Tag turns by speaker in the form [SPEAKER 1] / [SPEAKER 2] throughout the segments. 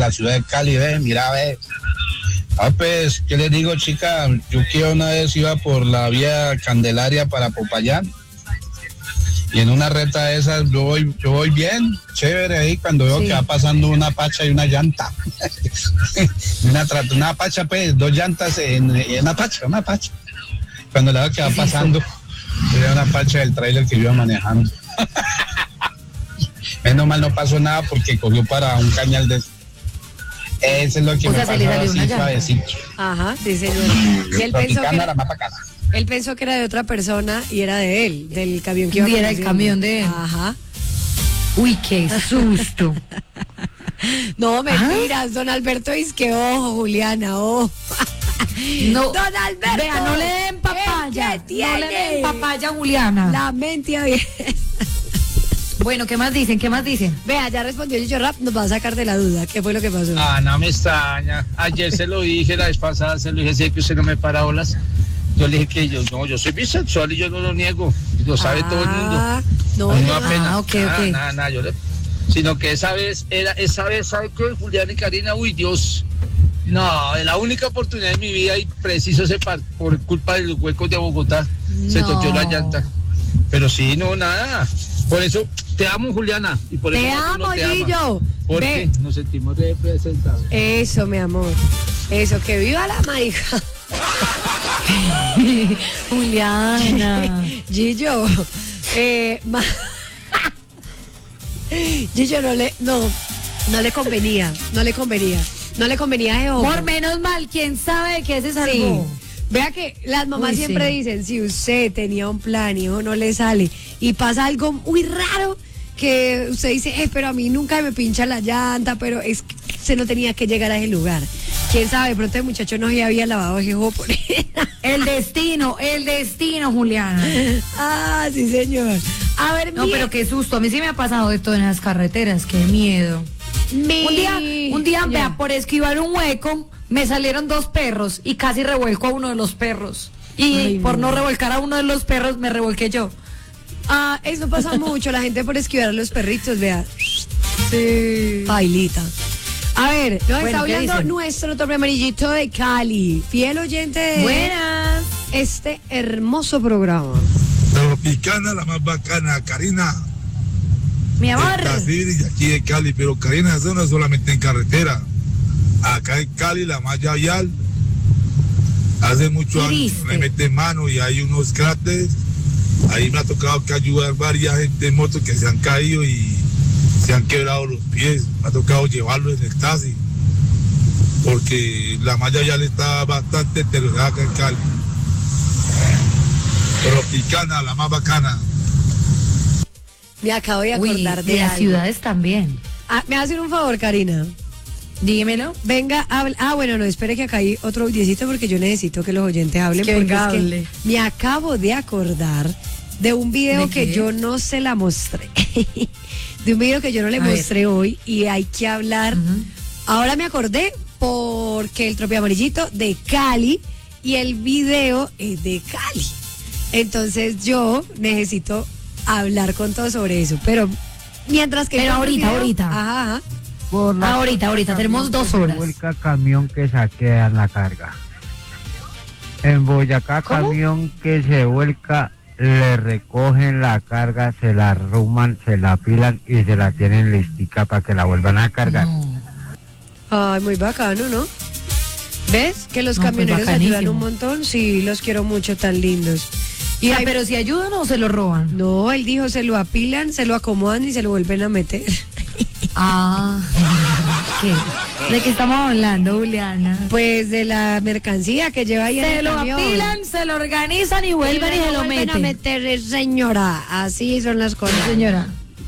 [SPEAKER 1] la ciudad de Cali, ve, mira, ve. Pues, ¿qué les digo, chica? Yo que una vez iba por la vía Candelaria para Popayán, y en una reta de esas yo voy bien, chévere ahí, cuando veo que va pasando una pacha y una llanta. una pacha, pues, dos llantas en una pacha. Cuando la veo que va pasando, era una pacha del tráiler que yo iba manejando. Menos mal no pasó nada porque cogió para un cañal de eso. Eso es lo que me pasó así suavecito.
[SPEAKER 2] Ajá, sí, señor. Y él pensó que era de otra persona y era de él, del camión que iba.
[SPEAKER 3] Y era el camión de él.
[SPEAKER 2] Ajá.
[SPEAKER 3] Uy, qué susto.
[SPEAKER 2] No, mentiras, don Alberto dice que ojo, Juliana, ojo.
[SPEAKER 3] No,
[SPEAKER 2] don Alberto.
[SPEAKER 3] Vea, no le den papaya. No le den papaya, Juliana.
[SPEAKER 2] La mente abierta.
[SPEAKER 3] Bueno, ¿qué más dicen?
[SPEAKER 2] Vea, ya respondió Chicho Rap, nos va a sacar de la duda. ¿Qué fue lo que pasó?
[SPEAKER 4] No me extraña. Ayer se lo dije, la vez pasada se lo dije, sé que usted no me para bolas. Yo le dije que yo soy bisexual y yo no lo niego. Lo sabe todo el mundo.
[SPEAKER 2] No
[SPEAKER 4] apenas.
[SPEAKER 2] Okay.
[SPEAKER 4] Nada, sino que esa vez, ¿sabe qué? Julián y Karina, uy, Dios. No, es la única oportunidad de mi vida y preciso por culpa de los huecos de Bogotá. Se toteó la llanta. Pero sí, no, nada. Por eso te amo, Juliana. Y por
[SPEAKER 2] te
[SPEAKER 4] eso
[SPEAKER 2] amo, Gillo.
[SPEAKER 4] Porque nos sentimos representados.
[SPEAKER 2] Eso, mi amor. Eso, que viva la marica.
[SPEAKER 3] Juliana.
[SPEAKER 2] Gillo. Gillo no le convenía. No le convenía de ojo.
[SPEAKER 3] Por menos mal, ¿quién sabe de qué se salvó?
[SPEAKER 2] Sí. Vea que las mamás siempre dicen, si usted tenía un plan y hijo no le sale y pasa algo muy raro que usted dice, pero a mí nunca me pincha la llanta, pero es que se no tenía que llegar a ese lugar. Quién sabe, de pronto el muchacho no se había lavado ese ojo por él.
[SPEAKER 3] El destino, Juliana.
[SPEAKER 2] Ah, sí, señor. A ver,
[SPEAKER 3] no, pero qué susto, a mí sí me ha pasado esto en las carreteras, qué miedo. Un día, vea, por esquivar un hueco, me salieron 2 perros y casi revuelco a uno de los perros. Y por no revolcar a uno de los perros, me revolqué yo.
[SPEAKER 2] Eso pasa mucho, la gente por esquivar a los perritos, vea.
[SPEAKER 3] Sí.
[SPEAKER 2] Bailita. A ver, nos está hablando nuestro Torpe Amarillito de Cali, fiel oyente de
[SPEAKER 3] Buenas.
[SPEAKER 2] Este hermoso programa.
[SPEAKER 5] Tropicana, la más bacana, Karina.
[SPEAKER 3] Mi amor.
[SPEAKER 5] De aquí de Cali, pero Karina, eso no es solamente en carretera. Acá en Cali, la malla vial, hace muchos años le meten mano y hay unos cráteres. Ahí me ha tocado que ayudar varias gente en moto que se han caído y se han quebrado los pies. Me ha tocado llevarlos en el taxi porque la malla vial está bastante deteriorada acá en Cali. Tropicana, la más bacana.
[SPEAKER 2] Me acabo de acordar de
[SPEAKER 3] las
[SPEAKER 2] algo.
[SPEAKER 3] Ciudades también.
[SPEAKER 2] ¿Me va a hacer un favor, Karina?
[SPEAKER 3] Dímelo.
[SPEAKER 2] Venga, habla. Bueno, no, espere que acá hay otro audiecito porque yo necesito que los oyentes hablen.
[SPEAKER 3] Que
[SPEAKER 2] me acabo de acordar de un video que yo no se la mostré. De un video que yo no le mostré hoy y hay que hablar. Ahora me acordé porque el Tropi Amarillito de Cali y el video es de Cali. Entonces yo necesito hablar con todos sobre eso, pero mientras que...
[SPEAKER 3] Pero ahorita.
[SPEAKER 2] Ajá.
[SPEAKER 3] Ahorita, tenemos 2 horas.
[SPEAKER 6] Vuelca camión que saquean la carga. En Boyacá,
[SPEAKER 3] ¿cómo?
[SPEAKER 6] Camión que se vuelca, le recogen la carga, se la arruman, se la apilan y se la tienen listica para que la vuelvan a cargar.
[SPEAKER 3] No.
[SPEAKER 2] Ay, muy bacano, ¿no? ¿Ves? Que los camioneros
[SPEAKER 3] pues
[SPEAKER 2] ayudan un montón. Sí, los quiero mucho, tan lindos.
[SPEAKER 3] Y pero si ayudan o se lo roban.
[SPEAKER 2] No, él dijo, se lo apilan, se lo acomodan y se lo vuelven a meter.
[SPEAKER 3] ¿Qué? ¿De qué estamos hablando, Juliana?
[SPEAKER 2] Pues de la mercancía que lleva ahí en el camión.
[SPEAKER 3] Se lo apilan, se lo organizan y vuelven y se lo meten.
[SPEAKER 2] A meter, señora. Así son las cosas.
[SPEAKER 3] Señora.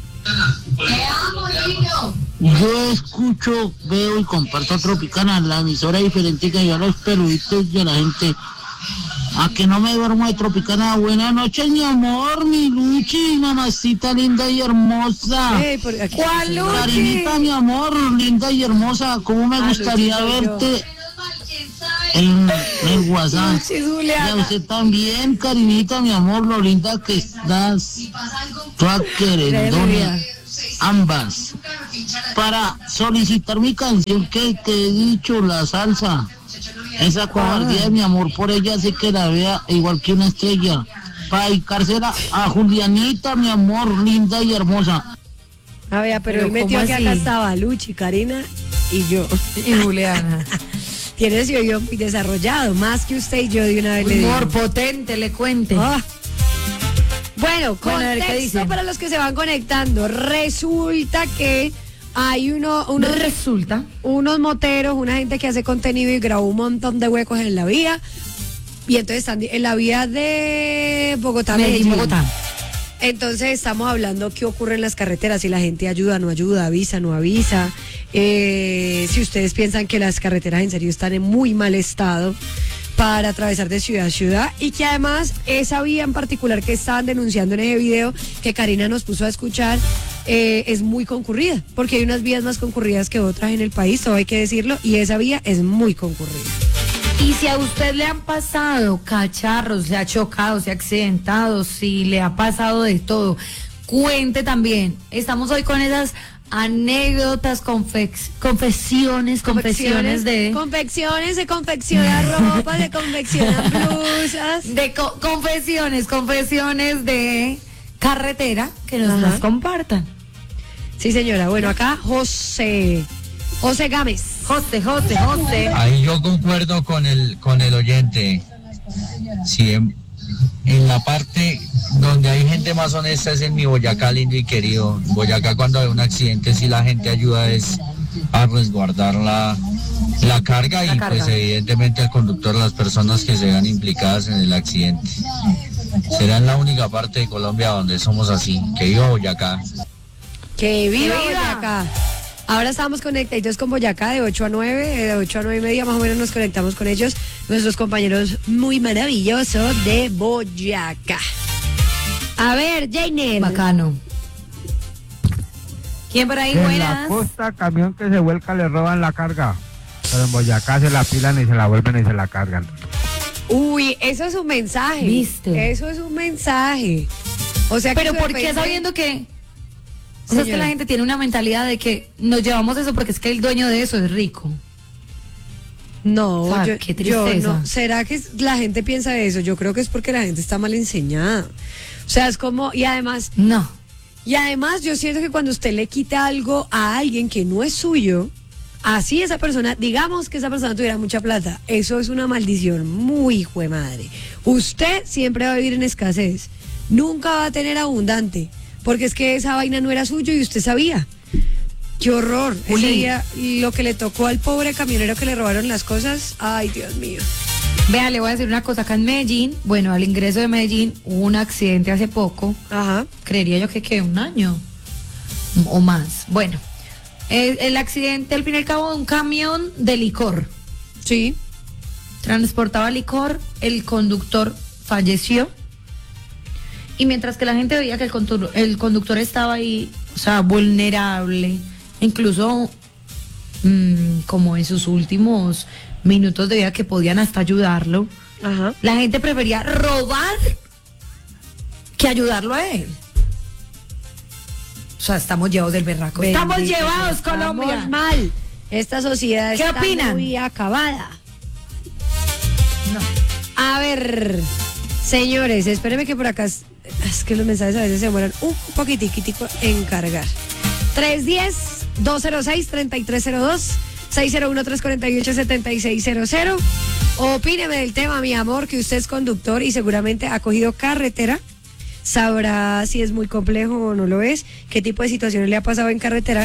[SPEAKER 7] Yo escucho, veo y comparto Tropicana, la emisora diferente que yo a los peluditos y a la gente. A que no me duermo de Tropicana. Buenas noches, mi amor, mi Luchi, mamacita linda y hermosa.
[SPEAKER 3] ¿Cuál Luchi?
[SPEAKER 7] Karinita, mi amor, linda y hermosa. ¿Cómo me gustaría verte en el WhatsApp? Y a usted también, Karinita, mi amor, lo linda que estás. Toda querendona. ambas, para solicitar mi canción que te he dicho, La Salsa. Esa cobardía de mi amor por ella hace que la vea igual que una estrella. Para dedicársela a Julianita, mi amor, linda y hermosa.
[SPEAKER 2] A ver, pero él metió que acá estaba Luchi, Karina y yo.
[SPEAKER 3] Y Juliana.
[SPEAKER 2] Tiene ese oído muy desarrollado, más que usted y yo de una vez le digo.
[SPEAKER 3] Humor potente, le cuente.
[SPEAKER 2] Bueno, contexto para los que se van conectando. Resulta que hay unos moteros, una gente que hace contenido y grabó un montón de huecos en la vía. Y entonces están en la vía de Bogotá, Medellín. Bogotá. Entonces estamos hablando qué ocurre en las carreteras, si la gente ayuda, no ayuda, avisa, no avisa. Si ustedes piensan que las carreteras en serio están en muy mal estado para atravesar de ciudad a ciudad, y que además esa vía en particular que estaban denunciando en ese video que Karina nos puso a escuchar es muy concurrida, porque hay unas vías más concurridas que otras en el país, todo hay que decirlo, y esa vía es muy concurrida.
[SPEAKER 3] Y si a usted le han pasado cacharros, se ha chocado, se ha accidentado, si le ha pasado de todo, cuente también. Estamos hoy con esas anécdotas, confesiones de...
[SPEAKER 2] Confecciones, se confecciona ropa, se confeccionan blusas.
[SPEAKER 3] De confesiones de carretera, que nos las compartan.
[SPEAKER 2] Sí, señora. Bueno, acá José Gámez. José.
[SPEAKER 8] Ahí yo concuerdo con el oyente. Sí, en la parte donde hay gente más honesta es en mi Boyacá lindo y querido. Boyacá, cuando hay un accidente, sí la gente ayuda es a resguardar la carga y pues evidentemente el conductor, las personas que se vean implicadas en el accidente. Será en la única parte de Colombia donde somos así. Que viva Boyacá.
[SPEAKER 2] Que viva Boyacá. Ahora estamos conectados con Boyacá de 8 a 9, de 8 a 9 y media más o menos nos conectamos con ellos, nuestros compañeros muy maravillosos de Boyacá. A ver, Jainer.
[SPEAKER 3] Bacano. ¿Quién por ahí? Buenas.
[SPEAKER 6] En la costa, camión que se vuelca le roban la carga, pero en Boyacá se la pilan y se la vuelven y se la cargan.
[SPEAKER 2] Uy, eso es un mensaje.
[SPEAKER 3] ¿Viste?
[SPEAKER 2] Eso es un mensaje. O sea,
[SPEAKER 3] pero ¿por qué sabiendo que... O sea, es que la gente tiene una mentalidad de que nos llevamos eso porque es que el dueño de eso es rico.
[SPEAKER 2] No,
[SPEAKER 3] o sea, qué tristeza.
[SPEAKER 2] No. ¿Será que la gente piensa eso? Yo creo que es porque la gente está mal enseñada. O sea, es como, y además...
[SPEAKER 3] No.
[SPEAKER 2] Y además yo siento que cuando usted le quita algo a alguien que no es suyo, así esa persona, digamos que esa persona tuviera mucha plata, eso es una maldición muy hijo de madre. Usted siempre va a vivir en escasez, nunca va a tener abundante. Porque es que esa vaina no era suyo y usted sabía. ¡Qué horror! Ese día, lo que le tocó al pobre camionero que le robaron las cosas, ¡ay, Dios mío!
[SPEAKER 3] Vea, le voy a decir una cosa. Acá en Medellín, bueno, al ingreso de Medellín hubo un accidente hace poco.
[SPEAKER 2] Ajá.
[SPEAKER 3] Creería yo que un año o más. Bueno, el accidente, al fin y al cabo, de un camión de licor.
[SPEAKER 2] Sí.
[SPEAKER 3] Transportaba licor, el conductor falleció. Y mientras que la gente veía que el conductor estaba ahí, o sea, vulnerable, incluso como en sus últimos minutos de vida que podían hasta ayudarlo, la gente prefería robar que ayudarlo a él. O sea, estamos llevados del berraco. Estamos llevados, Colombia.
[SPEAKER 2] Estamos mal. Esta sociedad
[SPEAKER 3] ¿Qué
[SPEAKER 2] está
[SPEAKER 3] opinan?
[SPEAKER 2] muy acabada.
[SPEAKER 3] No.
[SPEAKER 2] A ver, señores, espérenme que por acá... Es que los mensajes a veces se demoran un poquitico en cargar. 310-206-3302, 601-348-7600. Opíneme del tema, mi amor, que usted es conductor y seguramente ha cogido carretera. Sabrá si es muy complejo o no lo es, qué tipo de situaciones le ha pasado en carretera.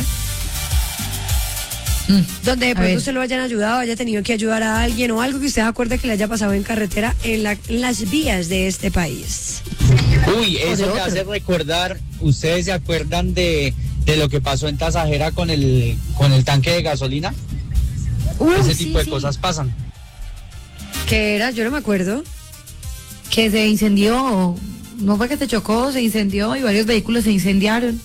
[SPEAKER 2] Donde de pronto usted lo hayan ayudado, haya tenido que ayudar a alguien o algo que usted acuerde que le haya pasado en carretera en las vías de este país.
[SPEAKER 9] Uy, eso me hace recordar, ¿ustedes se acuerdan de lo que pasó en Tasajera con el tanque de gasolina? Ese tipo de cosas pasan.
[SPEAKER 2] ¿Qué era? Yo no me acuerdo.
[SPEAKER 3] Que se incendió, no fue que se chocó, se incendió y varios vehículos se incendiaron.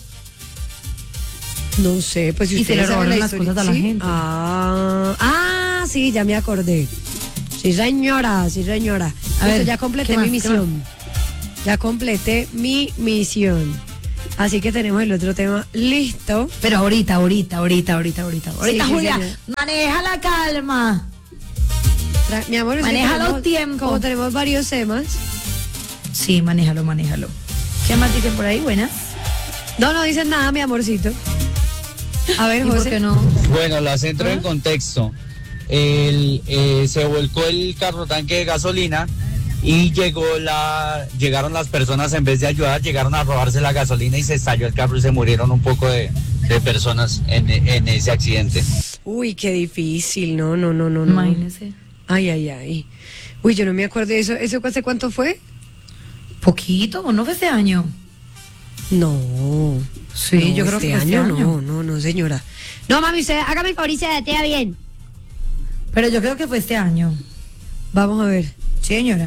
[SPEAKER 2] No sé, pues si
[SPEAKER 3] y se le robaron las cosas a la gente.
[SPEAKER 2] Sí, ya me acordé. Sí, señora. A ver, ya completé mi misión. Ya completé mi misión. Así que tenemos el otro tema listo.
[SPEAKER 3] Pero ahorita,
[SPEAKER 2] Sí,
[SPEAKER 3] Julia,
[SPEAKER 2] señor.
[SPEAKER 3] maneja la calma.
[SPEAKER 2] Mi amor, es que
[SPEAKER 3] Maneja los
[SPEAKER 2] tenemos-
[SPEAKER 3] tiempos.
[SPEAKER 2] Como tenemos varios temas.
[SPEAKER 3] Sí, manéjalo. ¿Qué más dicen por ahí? Buenas.
[SPEAKER 2] No dicen nada, mi amorcito. A ver,
[SPEAKER 3] ¿Y por
[SPEAKER 2] José.
[SPEAKER 3] qué no?
[SPEAKER 9] Bueno, las entro en contexto. Se volcó el carro tanque de gasolina y llegaron las personas, en vez de ayudar, llegaron a robarse la gasolina y se estalló el carro y se murieron un poco de personas en ese accidente.
[SPEAKER 2] Uy, qué difícil. No.
[SPEAKER 3] Imagínese.
[SPEAKER 2] Ay. Uy, yo no me acuerdo de eso. ¿Eso hace cuánto fue?
[SPEAKER 3] Poquito, ¿o no fue este año?
[SPEAKER 2] No.
[SPEAKER 3] Sí,
[SPEAKER 2] No,
[SPEAKER 3] yo creo que
[SPEAKER 2] este
[SPEAKER 3] fue
[SPEAKER 2] año.
[SPEAKER 3] este año.
[SPEAKER 2] No, señora. No, mami, usted hágame el favor y se datea bien.
[SPEAKER 3] Pero yo creo que fue este año.
[SPEAKER 2] Vamos a ver.
[SPEAKER 3] Sí, señora.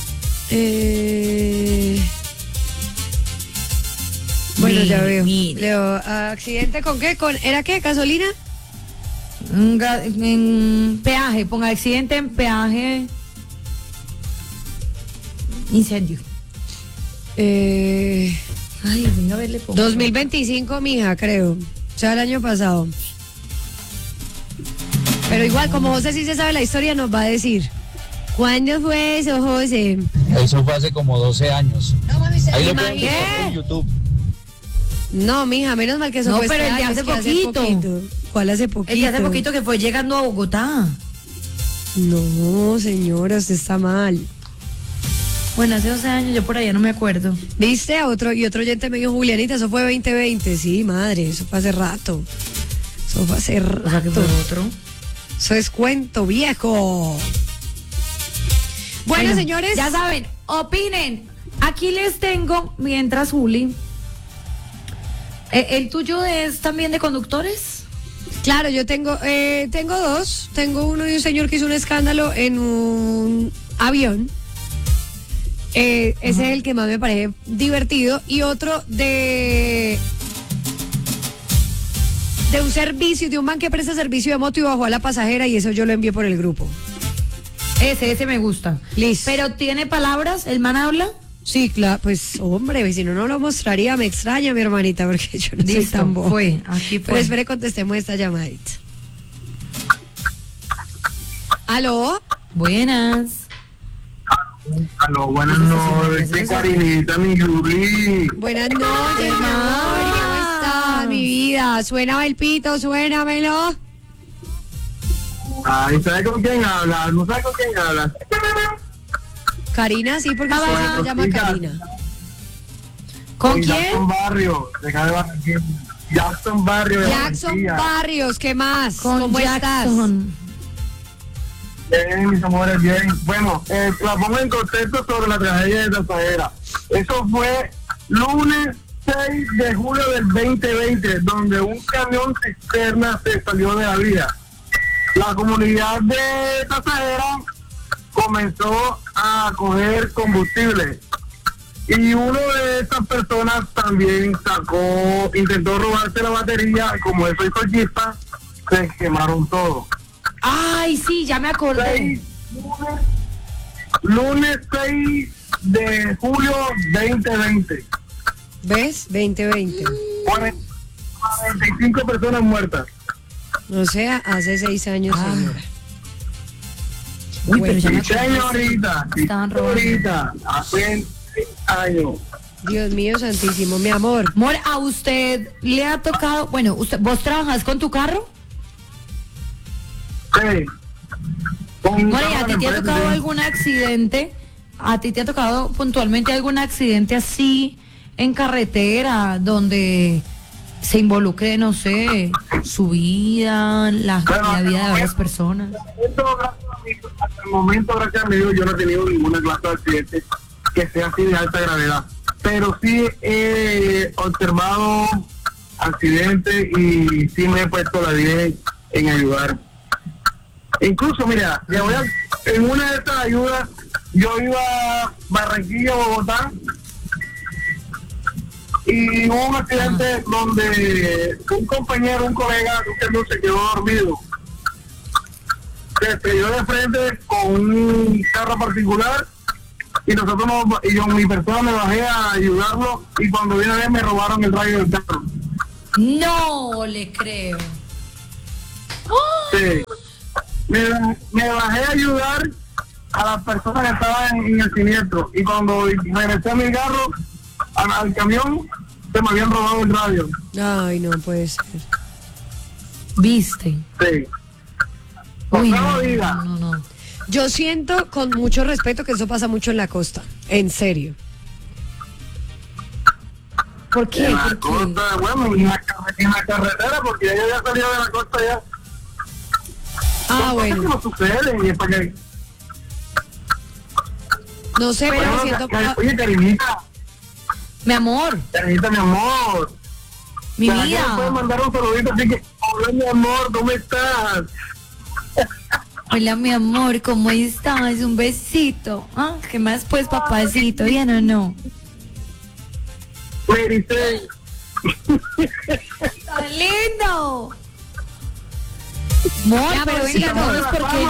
[SPEAKER 2] Bueno, ya veo.
[SPEAKER 3] Mire.
[SPEAKER 2] Leo, ¿accidente con qué? ¿Era qué? ¿Gasolina?
[SPEAKER 3] En peaje, ponga accidente en peaje. Incendio. Ay, venga a verle.
[SPEAKER 2] 2025, mija, creo. O sea, el año pasado. Pero igual, como José sí se sabe la historia, nos va a decir. ¿Cuándo fue eso, José?
[SPEAKER 9] Eso fue hace como 12 años. Ahí lo pueden
[SPEAKER 2] ¿Qué?
[SPEAKER 9] buscar en YouTube.
[SPEAKER 2] No, mija, menos mal que eso
[SPEAKER 3] No,
[SPEAKER 2] fue
[SPEAKER 3] pero
[SPEAKER 2] este
[SPEAKER 3] el de
[SPEAKER 2] año,
[SPEAKER 3] hace
[SPEAKER 2] es que
[SPEAKER 3] poquito.
[SPEAKER 2] ¿Cuál hace poquito?
[SPEAKER 3] El de hace poquito que fue llegando a Bogotá.
[SPEAKER 2] No, señora, usted está mal.
[SPEAKER 3] Bueno, hace 12 años, yo por allá no me acuerdo.
[SPEAKER 2] ¿Viste? Otro oyente me dijo, Julianita, eso fue 2020. Sí, madre, eso fue hace rato. Eso fue hace rato.
[SPEAKER 3] O sea, que fue otro.
[SPEAKER 2] Eso es cuento viejo. Bueno, señores.
[SPEAKER 3] Ya saben, opinen. Aquí les tengo, mientras Juli. ¿El tuyo es también de conductores?
[SPEAKER 2] Claro, yo tengo dos. Tengo uno de un señor que hizo un escándalo en un avión. Ese es el que más me parece divertido. Y otro de un servicio, de un man que presta servicio de moto y bajó a la pasajera, y eso yo lo envié por el grupo.
[SPEAKER 3] Ese me gusta.
[SPEAKER 2] Listo.
[SPEAKER 3] Pero ¿tiene palabras? ¿El man habla?
[SPEAKER 2] Sí, claro, pues hombre, si no lo mostraría. Me extraña, mi hermanita, porque yo no soy
[SPEAKER 3] Listo,
[SPEAKER 2] tan boba.
[SPEAKER 3] aquí fue.
[SPEAKER 2] Pero espere, contestemos esta llamadita. ¿Aló?
[SPEAKER 3] Buenas.
[SPEAKER 5] Aló, buenas noches, Karinita, mi Juli.
[SPEAKER 2] Buenas noches, mi amor, ¿cómo estás, mi vida? Suena el pito, suénamelo.
[SPEAKER 5] Ay, ¿sabe con quién habla? ¿No sabe con quién habla?
[SPEAKER 2] Karina, sí, porque usted se llama Karina.
[SPEAKER 3] ¿Con quién?
[SPEAKER 5] Jackson Barrio, de acá de Barranquilla. Jackson Barrio de
[SPEAKER 2] Jackson
[SPEAKER 5] Barranquilla.
[SPEAKER 2] Barrios, ¿qué más?
[SPEAKER 3] Con
[SPEAKER 2] ¿Cómo
[SPEAKER 3] Jackson.
[SPEAKER 5] Bien, mis amores, bien. Bueno, la pongo en contexto sobre la tragedia de Tasajera. Eso fue lunes 6 de julio del 2020, donde un camión cisterna se salió de la vía. La comunidad de Tasajera comenzó a coger combustible. Y uno de esas personas también intentó robarse la batería. Como eso hizo chispa, se quemaron todo.
[SPEAKER 3] Ay, sí, ya me acordé.
[SPEAKER 5] Lunes 6 de julio 2020.
[SPEAKER 2] ¿Ves? 2020.
[SPEAKER 5] 45 personas muertas.
[SPEAKER 2] O sea, hace 6 años, señora.
[SPEAKER 3] Uy, pero ya me
[SPEAKER 5] Sí,
[SPEAKER 3] acordé.
[SPEAKER 5] señorita. Sí,
[SPEAKER 3] Estaban robando.
[SPEAKER 5] señorita. Hace 6 años.
[SPEAKER 2] Dios mío santísimo, mi amor.
[SPEAKER 3] Amor, ¿a usted le ha tocado, bueno, vos trabajas con tu carro?
[SPEAKER 5] Sí. Con
[SPEAKER 3] Bueno, ¿y a ti te ha
[SPEAKER 5] cámara
[SPEAKER 3] tocado
[SPEAKER 5] enfrente.
[SPEAKER 3] algún accidente? ¿A ti te ha tocado puntualmente algún accidente así en carretera donde se involucre, no sé, su vida, la vida de varias personas?
[SPEAKER 5] Hasta el momento, gracias a Dios, yo no he tenido ninguna clase de accidente que sea así de alta gravedad. Pero sí he observado accidentes y sí me he puesto la 10 en ayudar. Incluso, mira, en una de estas ayudas, yo iba a Barranquilla, Bogotá, y hubo un accidente donde un compañero, un colega, un camión se quedó dormido. Se estrelló de frente con un carro particular
[SPEAKER 10] y yo, mi persona me bajé a ayudarlo, y cuando vine a ver me robaron el radio del carro.
[SPEAKER 3] No le creo.
[SPEAKER 10] Sí. Me bajé a ayudar a las personas que estaban en el siniestro, y cuando regresé a mi carro, al camión, se me habían robado el radio.
[SPEAKER 2] Ay, no puede ser.
[SPEAKER 3] ¿Viste?
[SPEAKER 10] Sí.
[SPEAKER 3] Uy, no.
[SPEAKER 2] Yo siento, con mucho respeto, que eso pasa mucho en la costa. En serio.
[SPEAKER 3] ¿Por qué?
[SPEAKER 10] En la costa, bueno, en la carretera, porque ella ya salió de la costa ya.
[SPEAKER 2] Ah, bueno.
[SPEAKER 10] No sucede, y es para que...
[SPEAKER 2] No sé, pero
[SPEAKER 10] bueno,
[SPEAKER 2] siento...
[SPEAKER 10] Oye, Karinita.
[SPEAKER 3] Mi amor.
[SPEAKER 10] Karinita, mi amor.
[SPEAKER 3] Mi vida.
[SPEAKER 10] ¿Me puedes mandar un saludito? Así que, hola, mi amor, ¿cómo estás?
[SPEAKER 3] Hola, mi amor, ¿cómo estás? Un besito. Ah, ¿qué más pues, papacito? ¿Bien o no?
[SPEAKER 10] Mericé.
[SPEAKER 3] ¡Está lindo! Amor, pero venga, todos porque...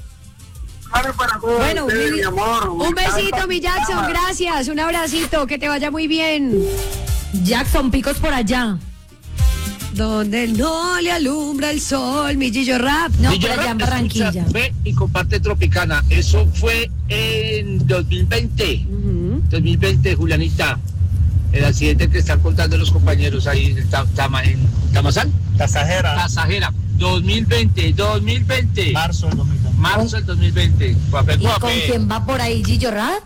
[SPEAKER 10] Bueno, mi amor.
[SPEAKER 2] Un besito, mi Jackson, gracias. Un abracito, que te vaya muy bien.
[SPEAKER 3] Jackson, picos por allá.
[SPEAKER 2] Donde no le alumbra el sol, mi Gillo Rap.
[SPEAKER 3] No,
[SPEAKER 4] Gillo
[SPEAKER 3] por allá en
[SPEAKER 4] Rap,
[SPEAKER 3] Barranquilla.
[SPEAKER 4] escucha, ve y comparte Tropicana. Eso fue en 2020. 2020, Julianita. El accidente que están contando los compañeros ahí en Tamazán. Tasajera. 2020.
[SPEAKER 9] Marzo del 2020.
[SPEAKER 4] Marzo del 2020.
[SPEAKER 3] ¿Y con quién va por ahí, Gillo Rap?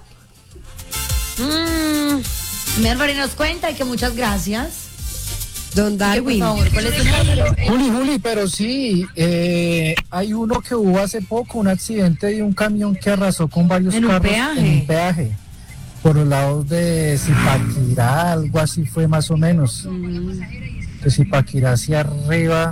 [SPEAKER 3] Mi Álvaro nos cuenta y que muchas gracias.
[SPEAKER 2] Don Darwin.
[SPEAKER 3] Por favor, ¿cuál es tu número?
[SPEAKER 11] Juli, pero sí, hay uno que hubo hace poco, un accidente de un camión que arrasó con varios
[SPEAKER 3] ¿En un
[SPEAKER 11] carros
[SPEAKER 3] peaje?
[SPEAKER 11] en un peaje, por los lados de Zipaquirá, algo así fue más o menos. De Zipaquirá hacia arriba,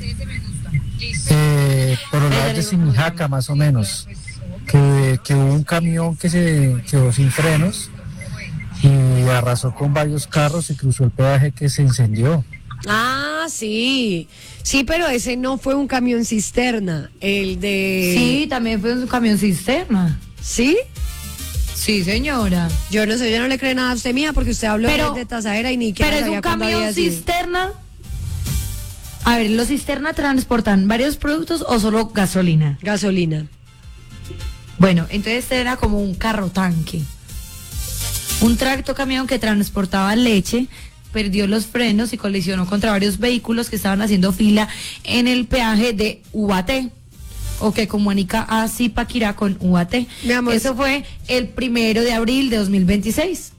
[SPEAKER 11] por los lados de Simijaca más o menos, que hubo un camión que se quedó sin frenos y arrasó con varios carros y cruzó el peaje que se incendió.
[SPEAKER 2] Ah, sí. Sí, pero ese no fue un camión cisterna. El de...
[SPEAKER 3] Sí, también fue un camión cisterna.
[SPEAKER 2] ¿Sí?
[SPEAKER 3] Sí, señora.
[SPEAKER 2] Yo no sé, yo no le creo nada a usted, mía, porque usted habló de Tasajera y ni que
[SPEAKER 3] pero es un camión cisterna. A ver, ¿los cisterna transportan varios productos o solo gasolina?
[SPEAKER 2] Gasolina.
[SPEAKER 3] Bueno, entonces este era como un carro tanque. Un tracto camión que transportaba leche perdió los frenos y colisionó contra varios vehículos que estaban haciendo fila en el peaje de Ubaté, o que comunica a Zipaquirá con Ubaté. Eso fue el 1 de abril de 2026.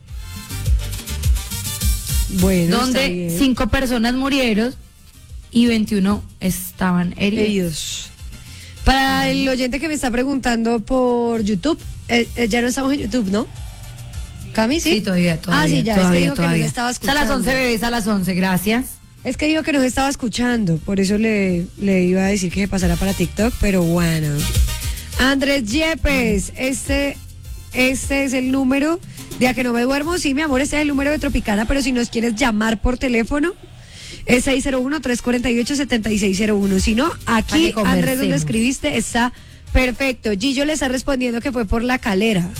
[SPEAKER 2] Bueno,
[SPEAKER 3] donde 5 personas murieron y 21 estaban heridos.
[SPEAKER 2] Para el oyente que me está preguntando por YouTube, ya no estamos en YouTube, ¿no? ¿Cami, sí?
[SPEAKER 3] Sí, todavía.
[SPEAKER 2] Ah, sí, ya,
[SPEAKER 3] todavía,
[SPEAKER 2] es que dijo
[SPEAKER 3] todavía.
[SPEAKER 2] que nos estaba escuchando.
[SPEAKER 3] A las 11, bebés, a las 11, gracias.
[SPEAKER 2] Es que dijo que nos estaba escuchando, por eso le iba a decir que se pasara para TikTok, pero bueno. Andrés Yepes, este es el número de A Que No Me Duermo. Sí, mi amor, este es el número de Tropicana, pero si nos quieres llamar por teléfono, es 601-348-7601. Si no, aquí, Andrés, donde escribiste, está perfecto. Gillo le está respondiendo que fue por La Calera.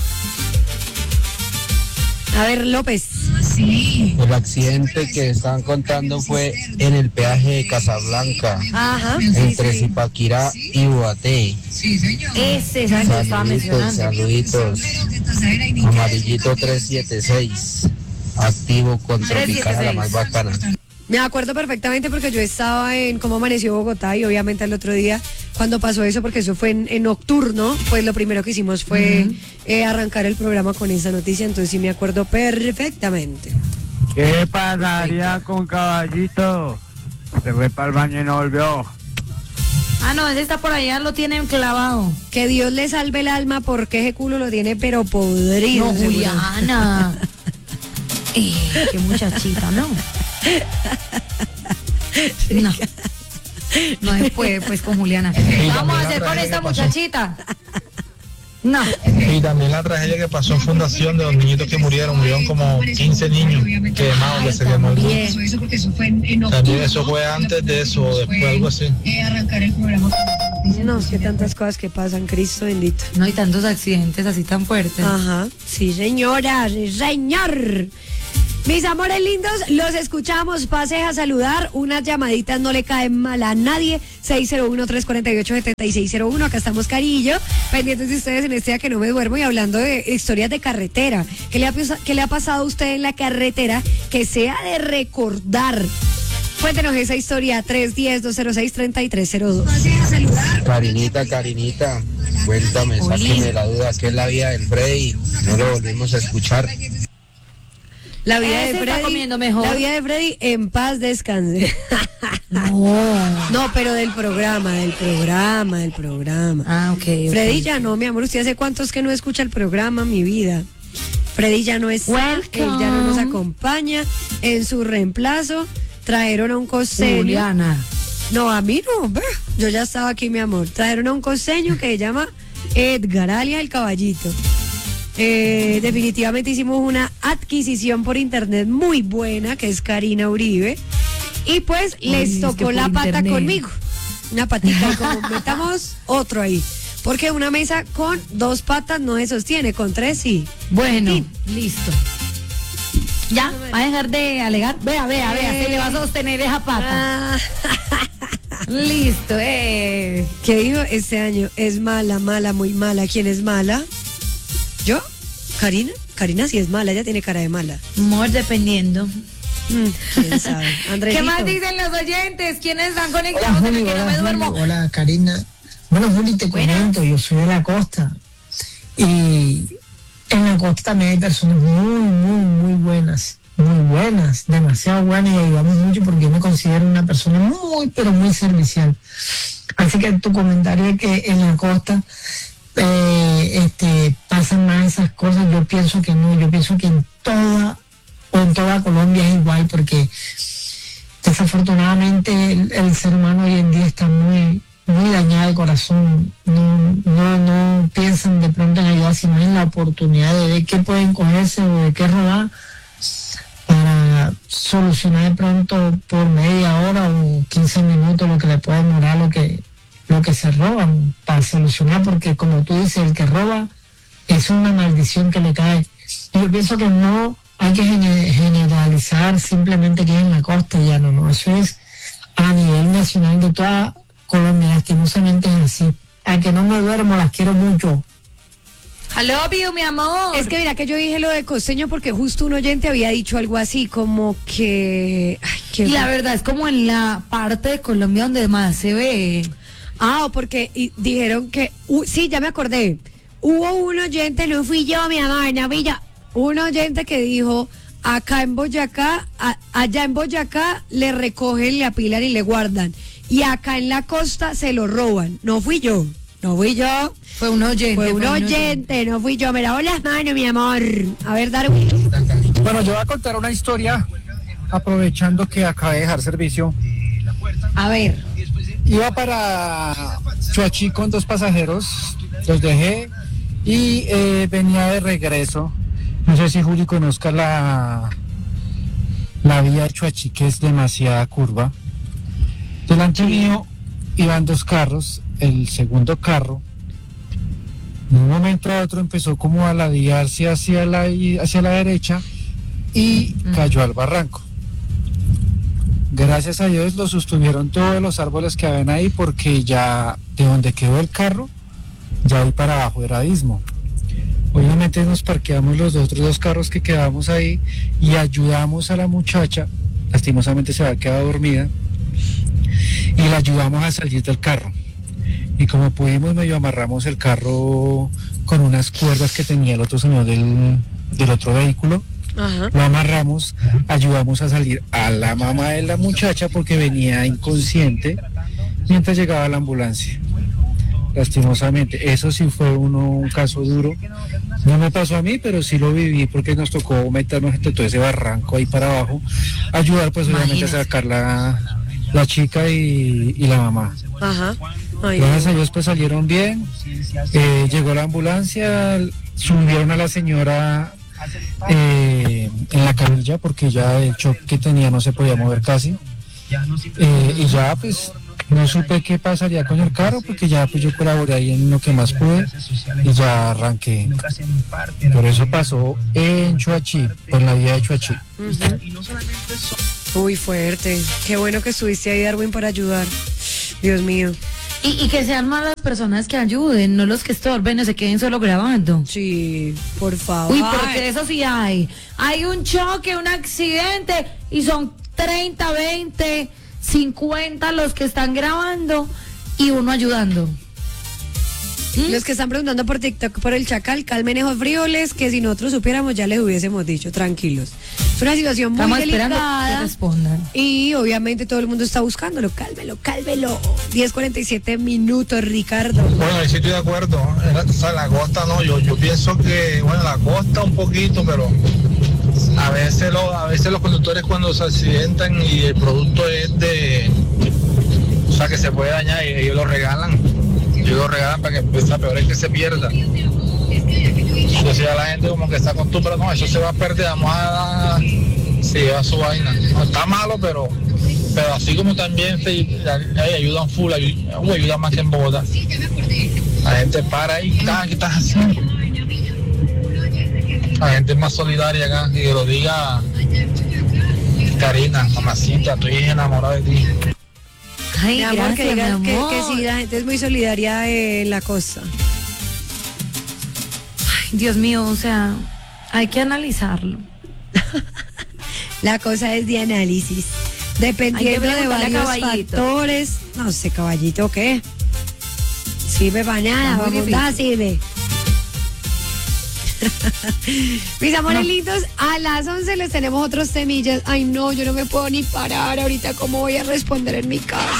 [SPEAKER 2] A ver, López.
[SPEAKER 12] Sí. El accidente que estaban contando fue en el peaje de Casablanca.
[SPEAKER 2] Ajá.
[SPEAKER 12] Entre Zipaquirá y Ubaté.
[SPEAKER 3] Sí, señor. Ese es el que estaba mencionando.
[SPEAKER 12] Saluditos. Amarillito 376. Activo con Tropicana, la más bacana.
[SPEAKER 2] Me acuerdo perfectamente porque yo estaba en Cómo Amaneció Bogotá y obviamente el otro día cuando pasó eso, porque eso fue en nocturno, pues lo primero que hicimos fue arrancar el programa con esa noticia, entonces sí me acuerdo perfectamente.
[SPEAKER 6] ¿Qué pasaría con Caballito? Se fue para el baño y no volvió.
[SPEAKER 3] Ah, no, ese está por allá, lo tienen clavado.
[SPEAKER 2] Que Dios le salve el alma porque ese culo lo tiene pero podrido.
[SPEAKER 3] No, Juliana. Qué muchachita, ¿no? No. No se puede, pues, con Juliana. Vamos a hacer con esta muchachita. No.
[SPEAKER 13] Y también la tragedia que pasó en Fundación de los niñitos que murieron como 15 niños quemados que se quemó. También eso fue antes de eso o después, algo así.
[SPEAKER 2] Arrancar el programa. No, es que tantas cosas que pasan, Cristo bendito.
[SPEAKER 3] No hay tantos accidentes así tan fuertes.
[SPEAKER 2] Ajá, sí señora, sí señor. Mis amores lindos, los escuchamos, pase a saludar, unas llamaditas no le caen mal a nadie, 601-348-7601, acá estamos Carillo, pendientes de ustedes en este día que no me duermo y hablando de historias de carretera. ¿Qué le ha pasado a usted en la carretera que sea de recordar? Cuéntenos esa historia, 310-206-3302. Pase a saludar.
[SPEAKER 12] Carinita, cuéntame, sáqueme la duda, ¿qué es la vida del Freddy? No lo volvimos a escuchar.
[SPEAKER 2] La vida de Freddy,
[SPEAKER 3] está comiendo mejor.
[SPEAKER 2] La vida de Freddy, en paz descanse. No, pero del programa.
[SPEAKER 3] Ah, ok.
[SPEAKER 2] Freddy ya no, mi amor, ¿usted hace cuántos que no escucha el programa, mi vida? Freddy ya no está, él ya no nos acompaña. En su reemplazo trajeron a un costeño.
[SPEAKER 3] Juliana.
[SPEAKER 2] No, a mí no, yo ya estaba aquí, mi amor. Trajeron a un costeño que se llama Edgar, alias el Caballito. Definitivamente hicimos una adquisición por internet muy buena, que es Karina Uribe, y pues les tocó la pata internet. Conmigo, una patita, y como metamos otro ahí, porque una mesa con 2 patas no se sostiene, con 3 sí.
[SPEAKER 3] Bueno, sí. Listo. Ya, va a dejar de alegar. Vea, se le va a sostener esa pata. Listo, ¿Qué
[SPEAKER 2] dijo este año? Es mala, muy mala. ¿Quién es mala? ¿Yo? ¿Karina? Karina sí es mala, ella tiene cara de mala.
[SPEAKER 3] Amor, dependiendo.
[SPEAKER 2] ¿Quién sabe?
[SPEAKER 3] ¿Qué más dicen los oyentes? ¿Quiénes están conectados?
[SPEAKER 14] Hola, Juli,
[SPEAKER 3] que no me duermo.
[SPEAKER 14] Hola, Karina. Bueno, Juli, te comento, yo soy de la costa. Y en la costa también hay personas muy buenas. Muy buenas, demasiado buenas, y ayudamos mucho porque yo me considero una persona pero muy servicial. Así que tu comentario es que en la costa pasan más esas cosas, yo pienso que no, yo pienso que en toda Colombia es igual, porque desafortunadamente el ser humano hoy en día está muy dañado de corazón, no piensan de pronto en ayudar, sino en la oportunidad de ver qué pueden cogerse o de qué robar para solucionar de pronto por media hora o 15 minutos lo que le puede demorar lo que se roban para solucionar, porque como tú dices, el que roba es una maldición que le cae. Y yo pienso que no hay que generalizar simplemente que es en la costa, ya no, eso es a nivel nacional de toda Colombia, lastimosamente es así. A que no me duermo, las quiero mucho.
[SPEAKER 3] I love you, mi amor.
[SPEAKER 2] Es que mira que yo dije lo de costeño porque justo un oyente había dicho algo así como que...
[SPEAKER 3] y la verdad es como en la parte de Colombia donde más se ve.
[SPEAKER 2] Porque dijeron que... sí, ya me acordé. Hubo un oyente, no fui yo, mi amor, no fui yo. Un oyente que dijo, acá en Boyacá, allá en Boyacá le recogen, le apilan y le guardan. Y acá en la costa se lo roban. No fui yo.
[SPEAKER 3] Fue un oyente.
[SPEAKER 2] No fui yo. Me lavó las manos, mi amor. A ver, Darwin.
[SPEAKER 11] Bueno, yo voy a contar una historia aprovechando que acabé de dejar servicio.
[SPEAKER 3] A ver.
[SPEAKER 11] Iba para Chuachi con 2 pasajeros, los dejé y venía de regreso. No sé si Juli conozca la vía de Chuachi, que es demasiada curva. Delante mío iban 2 carros, el segundo carro de un momento a otro empezó como a ladearse hacia la derecha y cayó al barranco. Gracias a Dios lo sostuvieron todos los árboles que habían ahí, porque ya de donde quedó el carro, ya ahí para abajo era abismo. Obviamente nos parqueamos los otros 2 carros que quedamos ahí y ayudamos a la muchacha, lastimosamente se había quedado dormida, y la ayudamos a salir del carro. Y como pudimos, medio amarramos el carro con unas cuerdas que tenía el otro señor del otro vehículo. Ajá. Lo amarramos, ayudamos a salir a la mamá de la muchacha porque venía inconsciente mientras llegaba la ambulancia. Lastimosamente, eso sí fue un caso duro. No me pasó a mí, pero sí lo viví porque nos tocó meternos entre todo ese barranco ahí para abajo, ayudar pues obviamente a sacar la chica y la mamá.
[SPEAKER 2] Ajá.
[SPEAKER 11] Gracias a Dios pues salieron bien, llegó la ambulancia, subieron a la señora en la camilla porque ya el shock que tenía no se podía mover casi, y ya pues no supe qué pasaría con el carro porque ya pues yo colaboré ahí en lo que más pude y ya arranqué. Por eso pasó en Chuachi, por la vía de Chuachi.
[SPEAKER 2] Uy, fuerte. Qué bueno que estuviste ahí, Darwin, para ayudar. Dios mío.
[SPEAKER 3] Y que sean más las personas que ayuden, no los que estorben o se queden solo grabando.
[SPEAKER 2] Sí, por favor.
[SPEAKER 3] Uy, porque eso sí hay. Hay un choque, un accidente y son 30, 20, 50 los que están grabando y uno ayudando.
[SPEAKER 2] Los que están preguntando por TikTok por el Chacal, calmen esos frijoles que si nosotros supiéramos ya les hubiésemos dicho, tranquilos. Es una situación muy delicada.
[SPEAKER 3] Que respondan.
[SPEAKER 2] Y obviamente todo el mundo está buscándolo, cálmelo. 10:47 minutos, Ricardo.
[SPEAKER 13] Bueno, ahí sí estoy de acuerdo. O sea, la costa no, yo pienso que, bueno, la costa un poquito, pero a veces los conductores cuando se accidentan y el producto es o sea, que se puede dañar y ellos lo regalan. Para que pues, peor es que se pierda. Entonces ya la gente como que está acostumbrada, no, eso se va a perder, se lleva su vaina. No está malo, pero así como también ahí ayudan full, ayuda más que en Bogotá. La gente para ahí, ¿qué estás haciendo? La gente es más solidaria acá, y que lo diga Karina, mamacita, estoy enamorada de ti.
[SPEAKER 2] Ay, mi amor, gracias, que digas que sí, la gente es muy solidaria en la costa.
[SPEAKER 3] Ay, Dios mío, o sea, hay que analizarlo.
[SPEAKER 2] La cosa es de análisis. Dependiendo de varios factores. No sé, caballito, ¿o qué? Sirve para nada, vamos, sirve. Mis amores lindos, a las 11 les tenemos otros temillas. Ay no, yo no me puedo ni parar ahorita. ¿Cómo voy a responder en mi casa?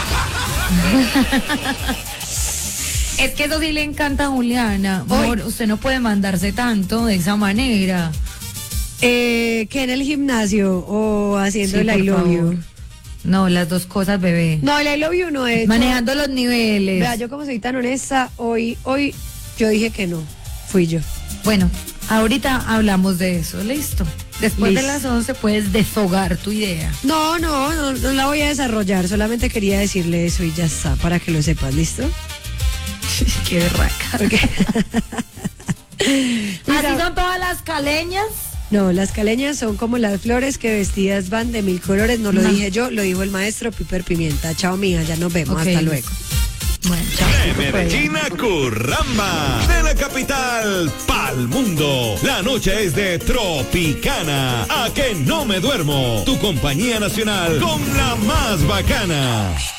[SPEAKER 3] Es que eso sí le encanta a Juliana. Amor, usted no puede mandarse tanto de esa manera.
[SPEAKER 2] ¿Que en el gimnasio o haciendo el I love you?
[SPEAKER 3] No, las dos cosas, bebé.
[SPEAKER 2] No, el I love you no es.
[SPEAKER 3] Manejando los niveles.
[SPEAKER 2] Vea, yo como soy tan honesta, hoy yo dije que no. Fui yo.
[SPEAKER 3] Bueno, ahorita hablamos de eso, listo. Después de las 11 puedes deshogar tu idea.
[SPEAKER 2] No la voy a desarrollar, solamente quería decirle eso y ya está, para que lo sepas, ¿listo?
[SPEAKER 3] Qué berraca. ¿Así son todas las caleñas?
[SPEAKER 2] No, las caleñas son como las flores que vestidas van de 1000 colores, no lo dije yo, lo dijo el maestro Piper Pimienta. Chao, mija, ya nos vemos, hasta luego.
[SPEAKER 15] Bueno, de Medellín a Curramba, de la capital pa'l mundo. La noche es de Tropicana. A que no me duermo. Tu compañía nacional con la más bacana.